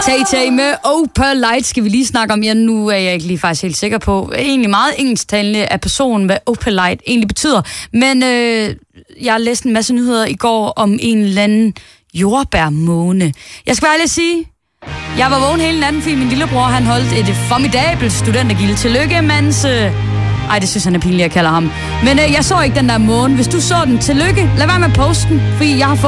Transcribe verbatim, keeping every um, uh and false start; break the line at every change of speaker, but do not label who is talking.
Tay-Tay med Opalite skal vi lige snakke om. Ja, nu er jeg ikke lige faktisk helt sikker på. Egentlig meget engelsktalende af personen, hvad Opalite egentlig betyder. Men øh, jeg har læst en masse nyheder i går om en eller anden jordbærmåne. Jeg skal bare lige sige, jeg var vågen hele natten, fordi min lillebror han holdt et formidabelt studentergilde. Tillykke, Mans. Ej, det synes han er pinligt, jeg kalder ham. Men øh, jeg så ikke den der måne. Hvis du så den, tillykke. Lad være med at poste den, fordi jeg har fået